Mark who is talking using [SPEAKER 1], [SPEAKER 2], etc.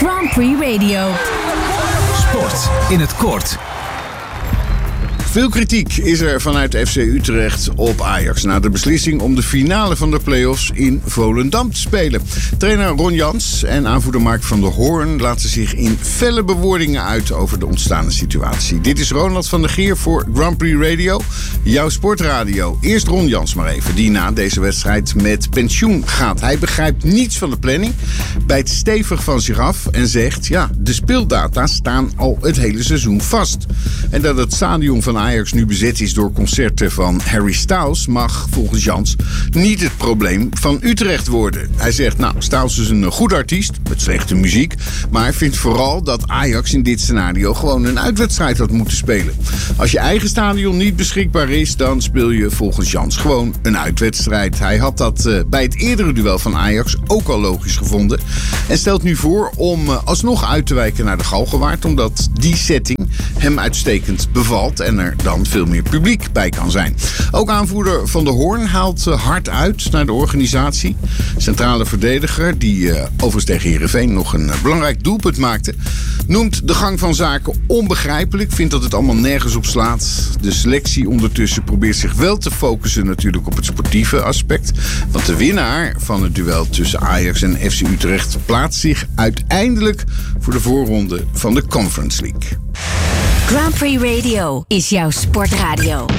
[SPEAKER 1] Grand Prix Radio.
[SPEAKER 2] Sport in het kort.
[SPEAKER 3] Veel kritiek is er vanuit FC Utrecht op Ajax na de beslissing om de finale van de play-offs in Volendam te spelen. Trainer Ron Jans en aanvoerder Mark van der Hoorn laten zich in felle bewoordingen uit over de ontstane situatie. Dit is Ronald van der Geer voor Grand Prix Radio, jouw sportradio. Eerst Ron Jans maar even, die na deze wedstrijd met pensioen gaat. Hij begrijpt niets van de planning, bijt stevig van zich af en zegt, ja, de speeldata staan al het hele seizoen vast. En dat het stadion van Ajax nu bezet is door concerten van Harry Styles mag volgens Jans niet het probleem van Utrecht worden. Hij zegt, nou, Styles is een goede artiest met slechte muziek, maar hij vindt vooral dat Ajax in dit scenario gewoon een uitwedstrijd had moeten spelen. Als je eigen stadion niet beschikbaar is, dan speel je volgens Jans gewoon een uitwedstrijd. Hij had dat bij het eerdere duel van Ajax ook al logisch gevonden en stelt nu voor om alsnog uit te wijken naar de Galgenwaard, omdat die setting hem uitstekend bevalt en er dan veel meer publiek bij kan zijn. Ook aanvoerder Van der Hoorn haalt hard uit naar de organisatie. Centrale verdediger, die overigens tegen Heerenveen nog een belangrijk doelpunt maakte, noemt de gang van zaken onbegrijpelijk, vindt dat het allemaal nergens op slaat. De selectie ondertussen probeert zich wel te focussen natuurlijk op het sportieve aspect, want de winnaar van het duel tussen Ajax en FC Utrecht plaatst zich uiteindelijk voor de voorronde van de Conference League.
[SPEAKER 1] Grand Prix Radio is jouw sportradio.